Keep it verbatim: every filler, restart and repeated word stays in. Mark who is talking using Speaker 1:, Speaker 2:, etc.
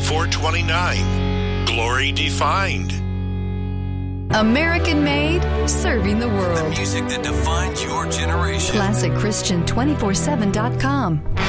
Speaker 1: four twenty-nine. Glory Defined.
Speaker 2: American made, serving the world.
Speaker 3: The music that defines your generation.
Speaker 2: Classic Christian two forty-seven dot com.